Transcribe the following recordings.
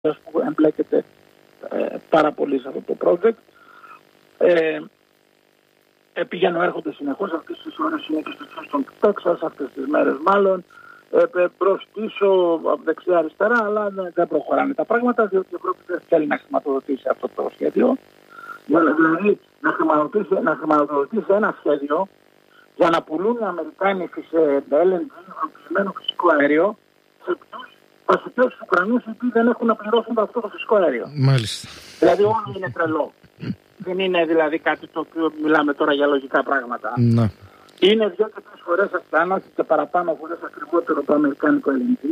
που εμπλέκεται πάρα πολύ σε αυτό το project. Πηγαίνω, έρχονται συνεχώς, αυτές τις ώρες είναι και στο Houston του Τέξας, αυτές τις μέρες μάλλον, μπρος πίσω, δεξιά-αριστερά, αλλά δεν προχωράνε τα πράγματα, διότι η Ευρώπη δεν θέλει να χρηματοδοτήσει αυτό το σχέδιο. Δηλαδή να χρηματοδοτήσει ένα σχέδιο για να πουλούν οι Αμερικάνοι σε LNG, υγροποιημένο φυσικό αέριο, σε ποιους βασικούς Ουκρανούς οι οποίοι δεν έχουν να πληρώσουν αυτό το φυσικό αέριο. Μάλιστα. Δηλαδή όλο είναι τρελό. Δεν είναι δηλαδή κάτι το οποίο μιλάμε τώρα για λογικά πράγματα. Ναι. Είναι 2 και 3 φορές αυξάνωση και παραπάνω φορές ακριβότερο το αμερικάνικο LNG.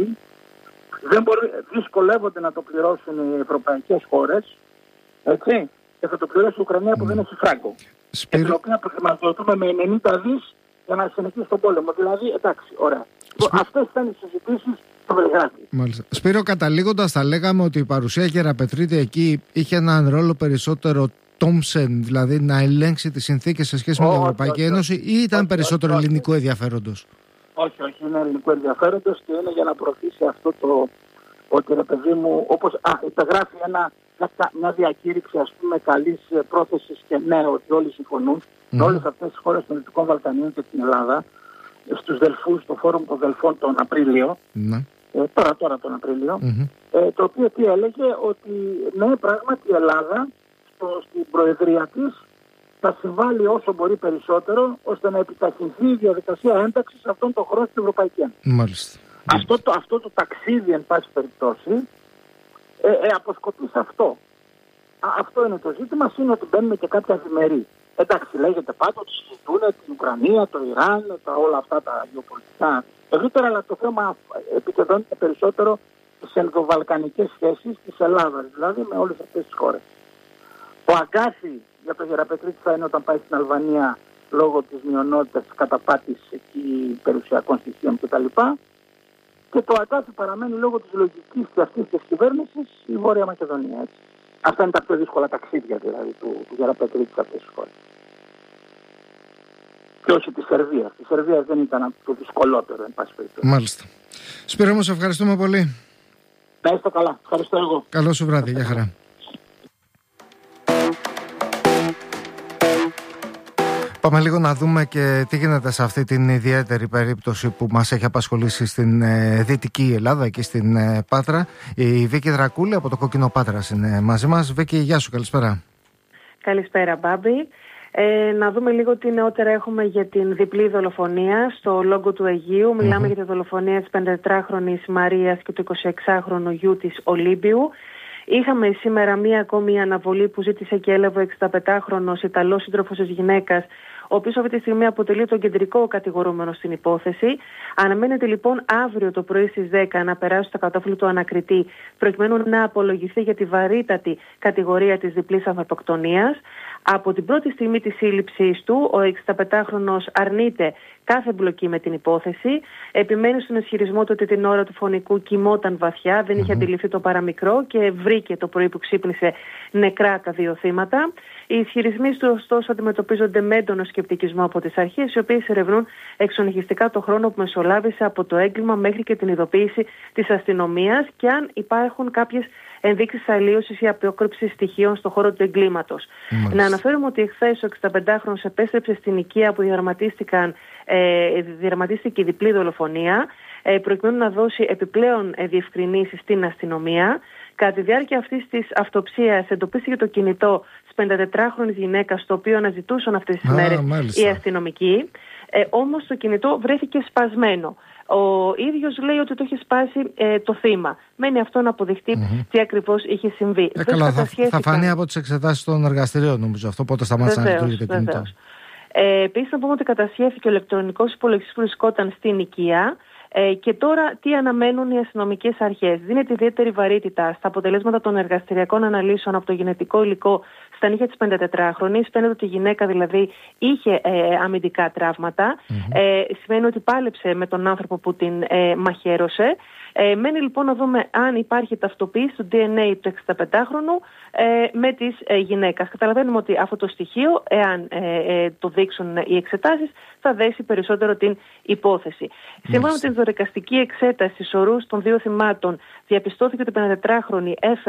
Δυσκολεύονται να το πληρώσουν οι ευρωπαϊκές χώρες. Έτσι. Και θα το πληρώσει η Ουκρανία που δεν έχει φράγκο. Και την οποία το χρηματοδοτούμε με 90 δις για να συνεχίσει τον πόλεμο. Δηλαδή, εντάξει, ωραία. Αυτές ήταν οι συζητήσεις στο Βελιγράδι. Μάλιστα. Σπύρο, καταλήγοντας, θα λέγαμε ότι η παρουσία Γεραπετρίτη εκεί είχε έναν ρόλο περισσότερο Τόμσεν, δηλαδή να ελέγξει τις συνθήκες σε σχέση με την Ευρωπαϊκή Ένωση, ή ήταν περισσότερο ελληνικού ενδιαφέροντος? Όχι, είναι ελληνικού ενδιαφέροντος και είναι για να προωθήσει αυτό το ότι, ρε παιδί μου, όπως υπεγράφει μια διακήρυξη, ας πούμε, καλής πρόθεσης και ναι, ότι όλοι συμφωνούν, όλες αυτές τις χώρες των Δυτικών Βαλκανίων και την Ελλάδα, στους Δελφούς, στο Φόρουμ των Δελφών τον Απρίλιο, τώρα τον Απρίλιο, το οποίο τι έλεγε, ότι ναι, πράγματι η Ελλάδα στην προεδρία της θα συμβάλλει όσο μπορεί περισσότερο ώστε να επιταχυνθεί η διαδικασία ένταξης αυτών των χωρών στην Ευρωπαϊκή Ένωση. Μάλιστα. Αυτό το ταξίδι, εν πάση περιπτώσει, αποσκοπεί σε αυτό. Αυτό είναι το ζήτημα, είναι ότι μπαίνουμε και κάποια διμερή. Εντάξει, λέγεται πάντα ότι συζητούν την Ουκρανία, το Ιράν, όλα αυτά τα γεωπολιτικά ευρύτερα, αλλά το θέμα επικεντρώνεται περισσότερο στις ενδοβαλκανικές σχέσεις της Ελλάδας, δηλαδή με όλες αυτές τις χώρες. Ο αγκάθι για το Γεραπετρίτη θα είναι όταν πάει στην Αλβανία λόγω της μειονότητας, της καταπάτησης εκεί περιουσιακών στοιχείων κτλ. Και το αγκάθι παραμένει λόγω της λογικής και αυτής της κυβέρνησης η Βόρεια Μακεδονία. Έτσι. Αυτά είναι τα πιο δύσκολα ταξίδια δηλαδή του Γεραπετρίτη σε αυτές τις χώρες. Και όχι τη Σερβία. Η Σερβία δεν ήταν το δυσκολότερο, εν πάση περιπτώσει. Μάλιστα. Σπύρο μου, σε ευχαριστούμε πολύ. Να είστε καλά. Ευχαριστώ εγώ. Καλό σου βράδυ. Γεια χαρά. Πάμε λίγο να δούμε και τι γίνεται σε αυτή την ιδιαίτερη περίπτωση που μας έχει απασχολήσει στην Δυτική Ελλάδα και στην Πάτρα. Η Βίκη Δρακούλη από το Κόκκινο Πάτρας είναι μαζί μας. Βίκη, γεια σου, καλησπέρα. Καλησπέρα, Μπάμπη. Να δούμε λίγο τι νεότερα έχουμε για την διπλή δολοφονία στο Λόγκο του Αιγείου. Μιλάμε για τη δολοφονία της 54χρονης Μαρίας και του 26χρονου γιου της Ολύμπιου. Είχαμε σήμερα μία ακόμη αναβολή που ζήτησε και έλαβε ο 65χρονος Ιταλός σύντροφος της γυναίκας, ο οποίος αυτή τη στιγμή αποτελεί τον κεντρικό κατηγορούμενο στην υπόθεση. Αναμένεται λοιπόν αύριο το πρωί στις 10 να περάσει στο κατόφλι του ανακριτή, προκειμένου να απολογηθεί για τη βαρύτατη κατηγορία της διπλής ανθρωποκτονίας. Από την πρώτη στιγμή της σύλληψης του, ο 65χρονος αρνείται κάθε εμπλοκή με την υπόθεση. Επιμένει στον ισχυρισμό του ότι την ώρα του φωνικού κοιμόταν βαθιά, δεν είχε αντιληφθεί το παραμικρό και βρήκε το πρωί που ξύπνησε νεκρά τα δύο θύματα. Οι ισχυρισμοί του, ωστόσο, αντιμετωπίζονται με έντονο σκεπτικισμό από τις αρχές, οι οποίες ερευνούν εξονυχιστικά το χρόνο που μεσολάβησε από το έγκλημα μέχρι και την ειδοποίηση της αστυνομίας και αν υπάρχουν κάποιες ενδείξεις αλλίωσης ή απόκρυψης στοιχείων στον χώρο του εγκλήματος. Να αναφέρουμε ότι εχθές ο 65χρονος επέστρεψε στην οικία που διαρματίστηκε η διπλή δολοφονία, προκειμένου να δώσει επιπλέον διευκρινήσεις στην αστυνομία. Κατά τη διάρκεια αυτής της αυτοψίας εντοπίστηκε το κινητό της 54χρονης γυναίκας, το οποίο αναζητούσαν αυτές τις μέρες οι αστυνομικοί. Όμως το κινητό βρέθηκε σπασμένο. Ο ίδιος λέει ότι το είχε σπάσει το θύμα. Μένει αυτό να αποδειχτεί τι ακριβώς είχε συμβεί. Καλά, θα φανεί από τις εξετάσεις των εργαστηρίων, νομίζω, αυτό πότε σταμάτησε να λειτουργεί το κινητό. Επίσης, να πούμε ότι κατασχέθηκε ο ηλεκτρονικός υπολογιστής που βρισκόταν στην οικία. Και τώρα τι αναμένουν οι αστυνομικές αρχές? Δίνεται ιδιαίτερη βαρύτητα στα αποτελέσματα των εργαστηριακών αναλύσεων από το γενετικό υλικό στα νύχια της 54χρονης. Φαίνεται ότι η γυναίκα δηλαδή είχε αμυντικά τραύματα. Σημαίνει ότι πάλεψε με τον άνθρωπο που την μαχαίρωσε. Μένει λοιπόν να δούμε αν υπάρχει ταυτοποίηση του DNA του 65χρονου με της γυναίκας. Καταλαβαίνουμε ότι αυτό το στοιχείο, εάν το δείξουν οι εξετάσεις, θα δέσει περισσότερο την υπόθεση. Σύμφωνα με την δωρεκαστική εξέταση σωρούς των δύο θυμάτων, διαπιστώθηκε ότι η 54χρονη έφερε